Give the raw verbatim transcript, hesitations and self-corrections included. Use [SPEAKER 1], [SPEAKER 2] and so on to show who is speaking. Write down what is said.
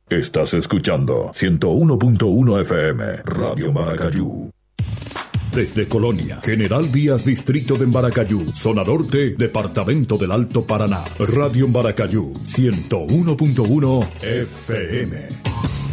[SPEAKER 1] Estás escuchando ciento uno punto uno F M, Radio Maracayú. Desde Colonia, General Díaz, Distrito de Maracayú, Zona Norte, Departamento del Alto Paraná. Radio Maracayú, ciento uno punto uno F M.